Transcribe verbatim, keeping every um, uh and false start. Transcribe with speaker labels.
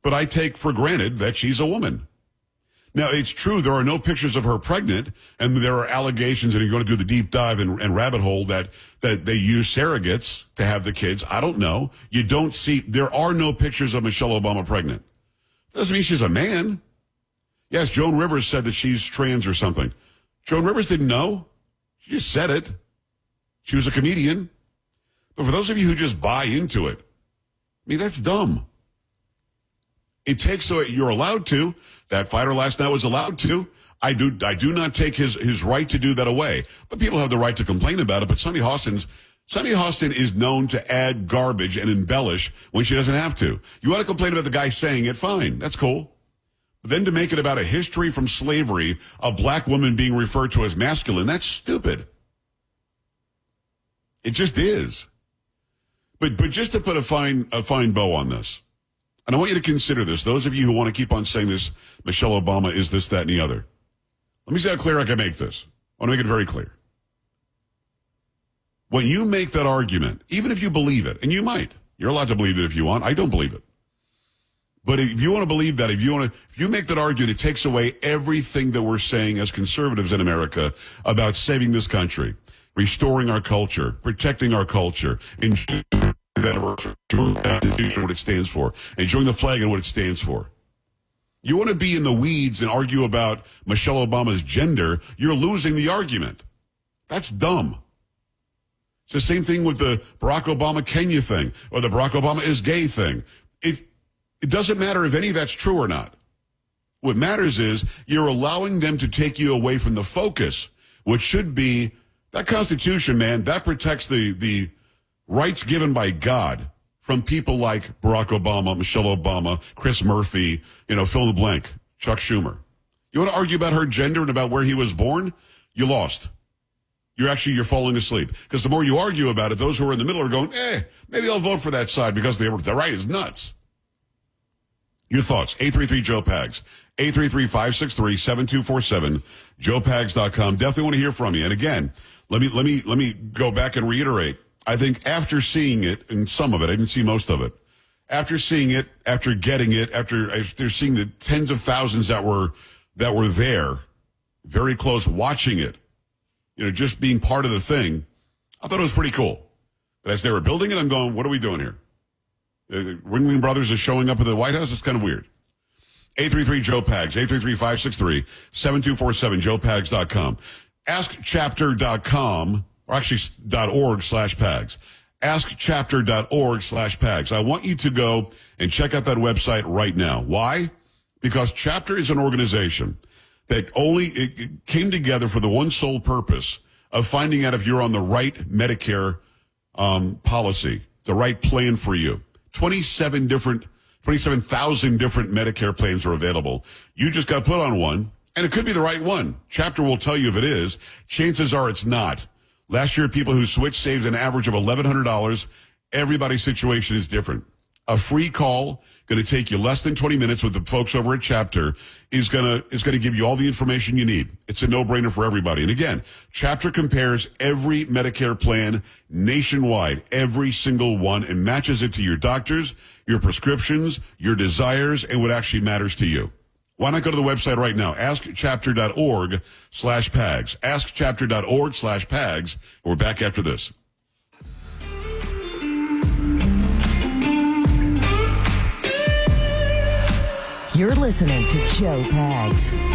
Speaker 1: but I take for granted that she's a woman. Now, it's true there are no pictures of her pregnant, and there are allegations, and you're going to do the deep dive and, and rabbit hole that, that they use surrogates to have the kids. I don't know. You don't see, there are no pictures of Michelle Obama pregnant. Doesn't mean she's a man. Yes, Joan Rivers said that she's trans or something. Joan Rivers didn't know. She just said it. She was a comedian. But for those of you who just buy into it, I mean, that's dumb. It takes, so you're allowed to. That fighter last night was allowed to. I do I do not take his, his right to do that away. But people have the right to complain about it. But Sunny Hostin's, Sunny Hostin is known to add garbage and embellish when she doesn't have to. You want to complain about the guy saying it, fine. That's cool. But then to make it about a history from slavery, a black woman being referred to as masculine, that's stupid. It just is. But but just to put a fine a fine bow on this, and I want you to consider this, those of you who want to keep on saying this, Michelle Obama is this, that, and the other. Let me see how clear I can make this. I want to make it very clear. When you make that argument, even if you believe it, and you might, you're allowed to believe it if you want. I don't believe it. But if you want to believe that, if you want to, if you make that argument, it takes away everything that we're saying as conservatives in America about saving this country, restoring our culture, protecting our culture, enjoying the Constitution, what it stands for, enjoying the flag and what it stands for. You want to be in the weeds and argue about Michelle Obama's gender, you're losing the argument. That's dumb. It's the same thing with the Barack Obama Kenya thing or the Barack Obama is gay thing. It, it doesn't matter if any of that's true or not. What matters is you're allowing them to take you away from the focus, which should be that Constitution, man, that protects the, the rights given by God from people like Barack Obama, Michelle Obama, Chris Murphy, you know, fill in the blank, Chuck Schumer. You want to argue about her gender and about where he was born? You lost. You're actually, you're falling asleep. Because the more you argue about it, those who are in the middle are going, eh, maybe I'll vote for that side because the, the right is nuts. Your thoughts, eight three three Joe Pags, eight three three, five six three, seven two four seven, joe pags dot com. Definitely want to hear from you. And again, let me, let me, let me go back and reiterate. I think after seeing it, and some of it, I didn't see most of it, after seeing it, after getting it, after, after seeing the tens of thousands that were, that were there, very close, watching it, you know, just being part of the thing, I thought it was pretty cool. But as they were building it, I'm going, what are we doing here? Uh, Ringling Brothers is showing up at the White House? It's kind of weird. eight three three Joe Pags, eight three three, five six three, seven two four seven, joe pags dot com. ask chapter dot com, or actually .org slash Pags. ask chapter dot org slash Pags. I want you to go and check out that website right now. Why? Because Chapter is an organization that only it, it came together for the one sole purpose of finding out if you're on the right Medicare um, policy, the right plan for you. twenty-seven different, twenty-seven thousand different Medicare plans are available. You just got put on one, and it could be the right one. Chapter will tell you if it is. Chances are it's not. Last year, people who switched saved an average of eleven hundred dollars. Everybody's situation is different. A free call, going to take you less than twenty minutes with the folks over at Chapter, is going to is going to give you all the information you need. It's a no-brainer for everybody. And again, Chapter compares every Medicare plan nationwide, every single one, and matches it to your doctors, your prescriptions, your desires, and what actually matters to you. Why not go to the website right now? ask chapter dot org slash Pags. ask chapter dot org slash Pags. We're back after this.
Speaker 2: You're listening to Joe Pags.